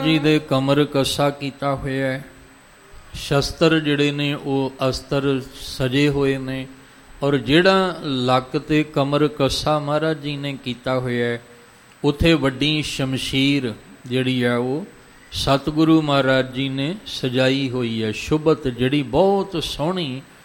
ਜੀ ਦੇ ਕਮਰ ਕੱਸਾ ਕੀਤਾ ਹੋਇਆ ਹੈ। ਸ਼ਸਤਰ ਜਿਹੜੇ ਨੇ ਉਹ ਅਸਤਰ ਸਜੇ ਹੋਏ ਨੇ, ਔਰ ਜਿਹੜਾ ਲੱਕ ਤੇ ਕਮਰ ਕੱਸਾ ਮਹਾਰਾਜ ਜੀ ਨੇ ਕੀਤਾ ਹੋਇਆ ਹੈ, ਉੱਥੇ ਵੱਡੀ ਸ਼ਮਸ਼ੀਰ ਜਿਹੜੀ ਹੈ ਉਹ ਸਤਿਗੁਰੂ ਮਹਾਰਾਜ ਜੀ ਨੇ ਸਜਾਈ ਹੋਈ ਹੈ। ਸ਼ੁਭਤ ਜਿਹੜੀ ਬਹੁਤ ਸੋਹਣੀ